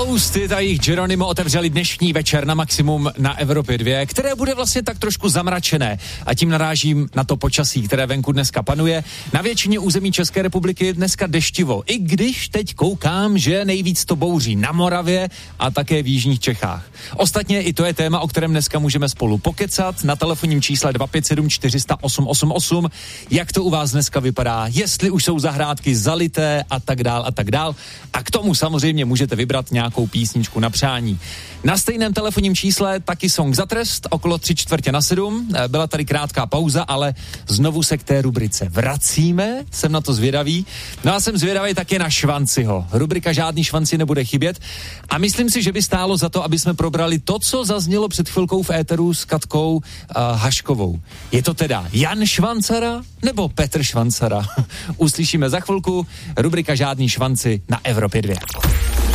Ghosted a jejich Geronimo otevřeli dnešní večer na Maximum na Evropě 2, které bude vlastně tak trošku zamračené. A tím narážím na to počasí, které venku dneska panuje. Na většině území České republiky je dneska deštivo. I když teď koukám, že nejvíc to bouří na Moravě a také v jižních Čechách. Ostatně i to je téma, o kterém dneska můžeme spolu pokecat na telefonním čísle 257 400 888. Jak to u vás dneska vypadá? Jestli už jsou zahrádky zalité a tak dál a tak dál. A k tomu samozřejmě můžete vybrat nějakou písničku na přání. Na stejném telefonním čísle taky song za trest okolo 6:45. Byla tady krátká pauza, ale znovu se k té rubrice vracíme. Jsem na to zvědavý. No a jsem zvědavý taky na Švanciho. Rubrika Žádný švanci nebude chybět. A myslím si, že by stálo za to, aby jsme probrali to, co zaznělo před chvilkou v éteru s Katkou Haškovou. Je to teda Jan Švancara nebo Petr Švancara? Uslyšíme za chvilku. Rubrika Žádný švanci na Evropě 2.